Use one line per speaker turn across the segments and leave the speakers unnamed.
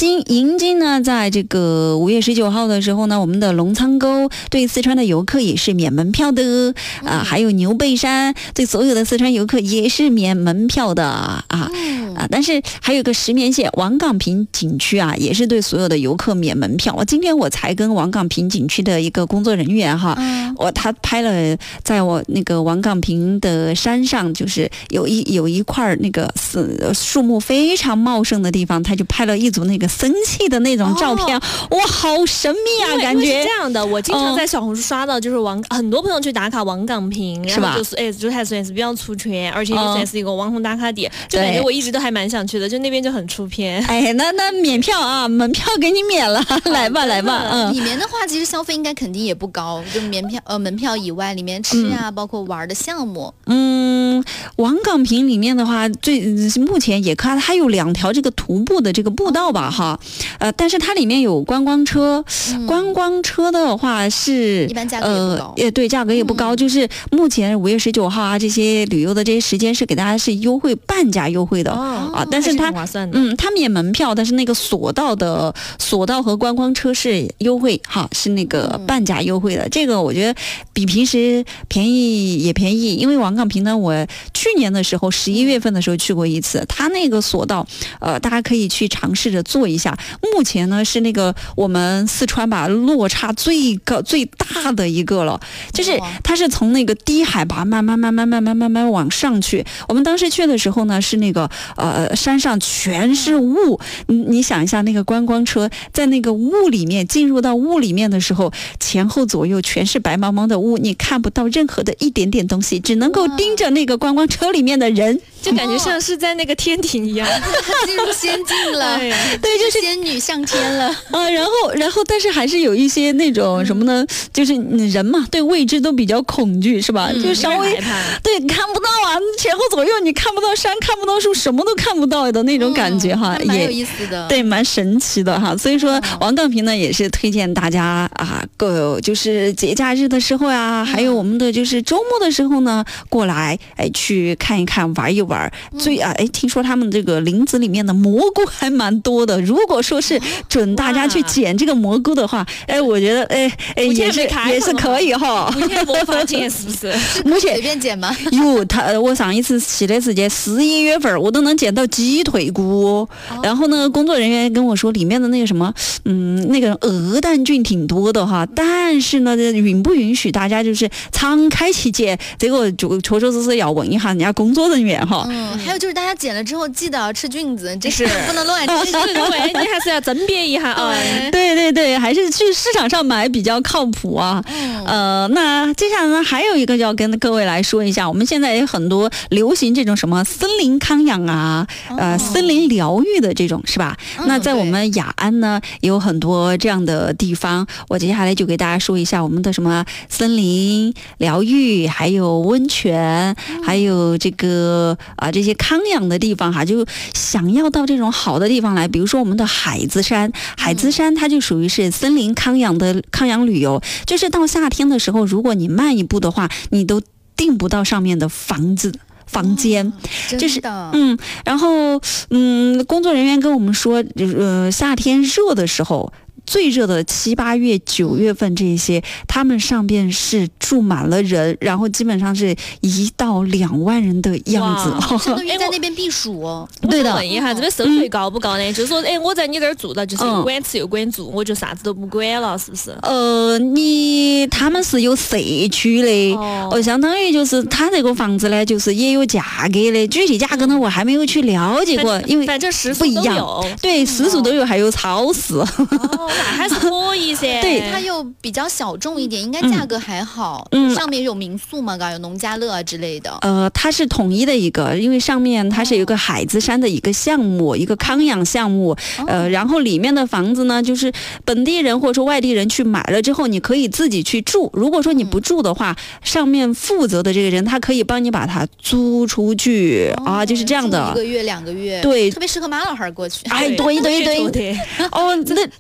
银津呢，在这个5月19号的时候呢，我们的龙仓沟对四川的游客也是免门票的还有牛背山对所有的四川游客也是免门票的但是还有个石棉县王岗坪景区也是对所有的游客免门票。今天我才跟王岗坪景区的一个工作人员他拍了在我那个王岗坪的山上，就是有一块那个树木非常茂盛的地方，他就拍了一组那个生气的那种照片，哇，好神秘感觉。
因为是这样的，我经常在小红书刷到，就是很多朋友去打卡王岗坪，
是吧？
就它算是比较出圈，而且也算是一个网红打卡点，就感觉我一直都还蛮想去的，就那边就很出片。
那免票门票给你免了，来吧。
里面的话，其实消费应该肯定也不高，就门票以外，里面吃包括玩的项目。
王岗坪里面的话，目前也看它有2条这个徒步的这个步道吧但是它里面有观光车，观光车的话是
一般价格也不高，
对，价格也不高，就是目前5月19号这些旅游的这些时间是给大家是优惠半价优惠的但是它它免门票，但是那个索道和观光车是优惠是那个半价优惠的，这个我觉得比平时便宜，因为王岗坪呢，我去年的时候11月份的时候去过一次，它那个索道大家可以去尝试着做一下。目前呢是那个我们四川吧落差最大的一个了，就是它是从那个低海拔慢慢往上去。我们当时去的时候呢是那个山上全是雾，你想一下那个观光车在那个雾里面进入到雾里面的时候，前后左右全是白茫茫的雾，你看不到任何的一点点东西，只能够盯着那个观光车里面的人，
就感觉像是在那个天庭一样，
进入仙境了，
对，就是
仙女上天了
然后但是还是有一些那种什么呢，就是人嘛对未知都比较恐惧，是吧？就稍微对看不到前后左右你看不到山看不到树什么都看不到的那种感觉
蛮有意思的，
对，蛮神奇的所以说王岗坪呢也是推荐大家就是节假日的时候还有我们的就是周末的时候呢过来去看一看玩一玩。听说他们这个林子里面的蘑菇还蛮多的，如果说是准大家去捡这个蘑菇的话我觉得也是可以
目前没法捡是不是？
目前
随便捡吗？
我上一次去的时间11月份我都能捡到鸡腿菇然后呢工作人员跟我说里面的那个什么那个鹅蛋菌挺多的但是呢允不允许大家就是敞开去捡，这个就确确实实要问一下人家工作人员
还有就是大家捡了之后记得要吃菌子，这是不能乱吃
对，你还是要甄别一下
对，还是去市场上买比较靠谱那接下来呢还有一个就要跟各位来说一下，我们现在也很多流行这种什么森林康养森林疗愈的这种是吧？那在我们雅安呢也有很多这样的地方，我接下来就给大家说一下我们的什么森林疗愈，还有温泉，还有这个这些康养的地方就想要到这种好的地方来，比如说我们的海子山它就属于是森林康养的康养旅游，就是到夏天的时候，如果你慢一步的话，你都订不到上面的房间，就是然后工作人员跟我们说，夏天热的时候。最热的7、8月、9月份这些，他们上边是住满了人，然后基本上是1到2万人的样子，
相当于在那边避暑
对的。
问一下，这边收费高不高呢？就是说，我在你这儿住的，就是有管吃有管住，我就啥子都不管了，是不是？
他们是有社区的，相当于就是他这个房子呢，就是也有价格的，具体价格呢我还没有去了解过，因为
反正食宿都有，
对，食宿都有，还有超市。
那还是可以噻。
对，它又比较小众一点，应该价格还好。上面有民宿嘛，有农家乐之类的。
它是统一的一个，因为上面它是有个海子山的一个项目，一个康养项目。然后里面的房子呢，就是本地人或者说外地人去买了之后，你可以自己去住。如果说你不住的话，上面负责的这个人他可以帮你把它租出去就是这样的。
1个月2个月，
对，
特别适合妈老汉过去。
对。那上面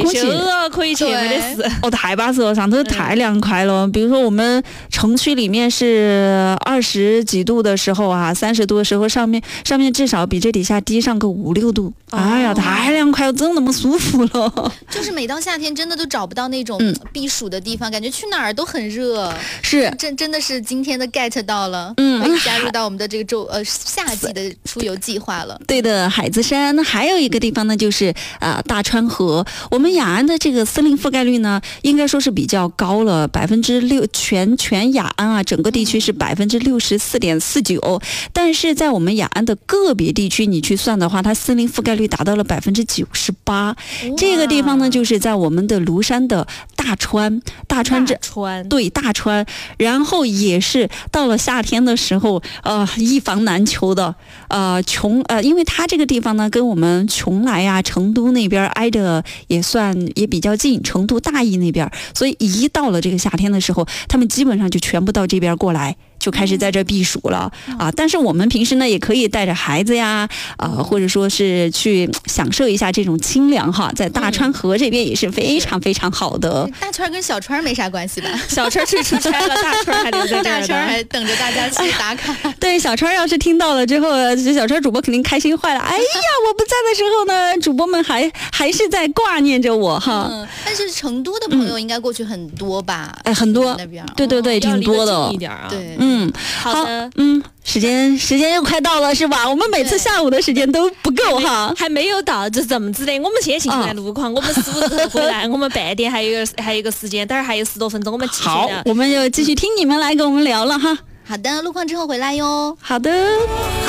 空气
可以去，没得事。
太巴适了，上头太凉快了。比如说我们城区里面是20几度的时候啊，30度的时候，上面至少比这底下低上个5、6度。哎呀，太凉快了，真那么舒服了。
就是每到夏天，真的都找不到那种避暑的地方，感觉去哪儿都很热。
是，
真的是今天的 get 到了，可以加入到我们的这个夏季的出游计划了。
对的，海子山还有一个地方呢，就是大川河。我们雅安的这个森林覆盖率呢，应该说是比较高了，6%，全雅安啊，整个地区是64.49%，但是在我们雅安的个别地区，你去算的话，它森林覆盖率达到了98%。这个地方呢，就是在我们的庐山的大川，对，大川，然后也是到了夏天的时候，一房难求的，因为它这个地方呢，跟我们邛崃啊、成都那边挨着也比较近，成都大邑那边，所以一到了这个夏天的时候，他们基本上就全部到这边过来。就开始在这避暑了啊！但是我们平时呢，也可以带着孩子呀，或者说是去享受一下这种清凉哈，在大川河这边也是非常非常好的。
大川跟小川没啥关系吧？
小川去出差了，大川还留在这儿，
大川还等着大家去打卡。
对，小川要是听到了之后，小川主播肯定开心坏了。哎呀，我不在的时候呢，主播们还是在挂念着我哈。
但是成都的朋友应该过去很多吧？
很多那边，对，挺多的。
对。
好的，时间又快到了是吧？我们每次下午的时间都不够哈，
还没有到，就这么子的。我们现在进行路况，我们15头回来，我们半点还有一个时间，待会儿还有10多分钟，我们继续聊。
好，我们就继续听你们来跟我们聊了哈。
好的，路况之后回来哟。
好的。